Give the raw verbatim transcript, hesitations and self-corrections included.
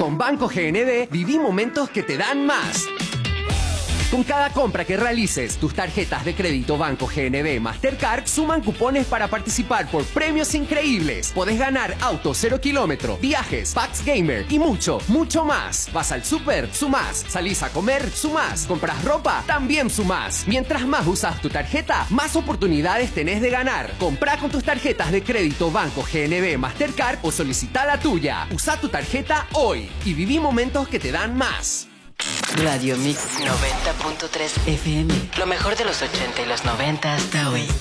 Con Banco G N D, viví momentos que te dan más. Con cada compra que realices, tus tarjetas de crédito Banco G N D Mastercard suman cupones para participar por premios increíbles. Podés ganar auto cero kilómetro, viajes, packs gamer y mucho, mucho más. Vas al súper, sumás. Salís a comer, sumás. Compras ropa, también sumás. Mientras más usas tu tarjeta, más oportunidades tenés de ganar. Comprá con tus tarjetas de crédito Banco G N D Mastercard o solicita la tuya. Usa tu tarjeta hoy y viví momentos que te dan más. Radio Mix noventa punto tres F M. Lo mejor de los ochenta y los noventa hasta hoy.